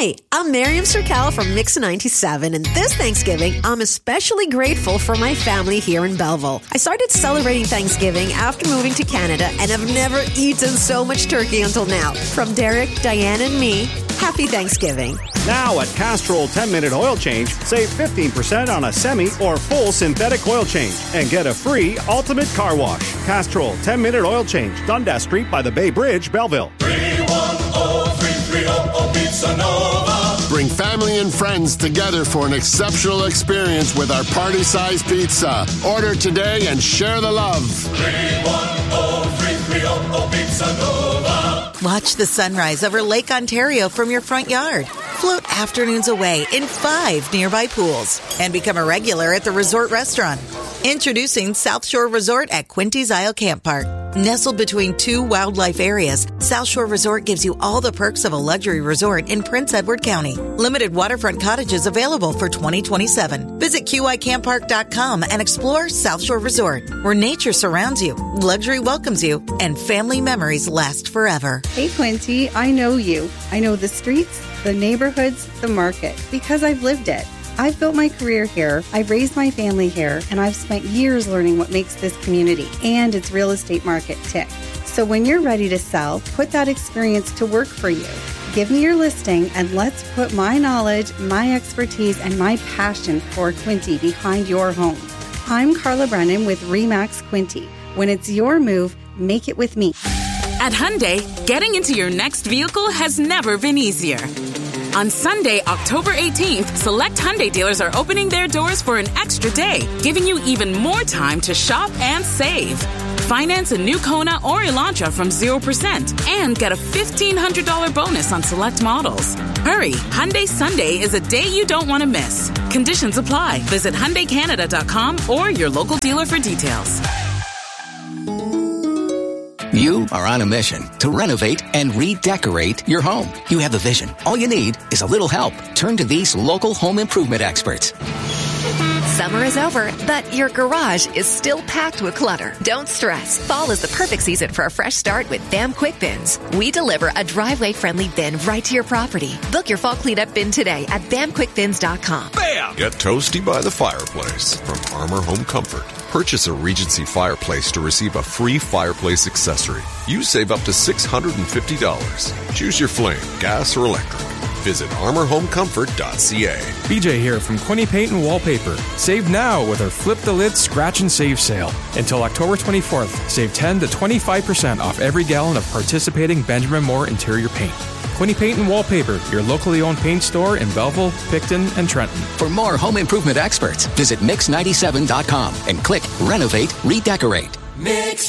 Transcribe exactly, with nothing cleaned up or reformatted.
Hi, I'm Miriam Sercal from Mix ninety-seven, and this Thanksgiving, I'm especially grateful for my family here in Belleville. I started celebrating Thanksgiving after moving to Canada, and I've never eaten so much turkey until now. From Derek, Diane, and me, happy Thanksgiving. Now at Castrol ten-minute oil change, save fifteen percent on a semi or full synthetic oil change and get a free ultimate car wash. Castrol ten-minute oil change, Dundas Street by the Bay Bridge, Belleville. three one zero three three zero Pizza Nova. Bring family and friends together for an exceptional experience with our party-sized pizza. Order today and share the love. three one zero three three zero Pizza Nova. Watch the sunrise over Lake Ontario from your front yard. Float afternoons away in five nearby pools and become a regular at the resort restaurant. Introducing South Shore Resort at Quinty's Isle Camp Park. Nestled between two wildlife areas, South Shore Resort gives you all the perks of a luxury resort in Prince Edward County. Limited waterfront cottages available for twenty twenty-seven. Visit Q I camp park dot com and explore South Shore Resort, where nature surrounds you, luxury welcomes you, and family memories last forever. Hey, Quinty, I know you. I know the streets, the neighborhoods, the market, because I've lived it. I've built my career here, I've raised my family here, and I've spent years learning what makes this community and its real estate market tick. So when you're ready to sell, put that experience to work for you. Give me your listing and let's put my knowledge, my expertise, and my passion for Quinty behind your home. I'm Carla Brennan with RE/MAX Quinty. When it's your move, make it with me. At Hyundai, getting into your next vehicle has never been easier. On Sunday, October eighteenth, select Hyundai dealers are opening their doors for an extra day, giving you even more time to shop and save. Finance a new Kona or Elantra from zero percent and get a fifteen hundred dollars bonus on select models. Hurry, Hyundai Sunday is a day you don't want to miss. Conditions apply. Visit Hyundai Canada dot com or your local dealer for details. You are on a mission to renovate and redecorate your home. You have a vision. All you need is a little help. Turn to these local home improvement experts. Summer is over, but your garage is still packed with clutter. Don't stress. Fall is the perfect season for a fresh start with B A M Quick Bins. We deliver a driveway-friendly bin right to your property. Book your fall cleanup bin today at bam quick bins dot com. Bam! Get toasty by the fireplace from Armor Home Comfort. Purchase a Regency fireplace to receive a free fireplace accessory. You save up to six hundred fifty dollars. Choose your flame, gas, or electric. Visit armor home comfort dot c a. B J here from Quinny Paint and Wallpaper. Save now with our Flip the Lid Scratch and Save sale. Until October twenty-fourth, save ten to twenty-five percent off every gallon of participating Benjamin Moore interior paint. Quinny Paint and Wallpaper, your locally owned paint store in Belleville, Picton, and Trenton. For more home improvement experts, visit mix ninety-seven dot com and click Renovate, Redecorate. Mix